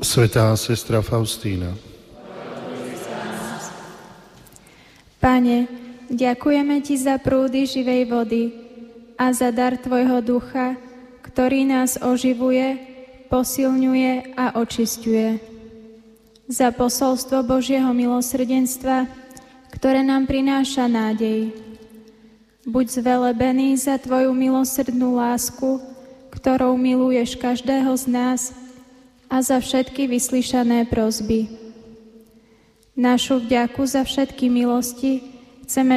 Svätá sestra Faustína. Pane, ďakujeme Ti za prúdy živej vody a za dar Tvojho ducha, ktorý nás oživuje, posilňuje a očisťuje. Za posolstvo Božieho milosrdenstva, ktoré nám prináša nádej. Buď zvelebený za Tvoju milosrdnú lásku, ktorou miluješ každého z nás a za všetky vyslyšané prosby. Našu vďaku za všetky milosti chceme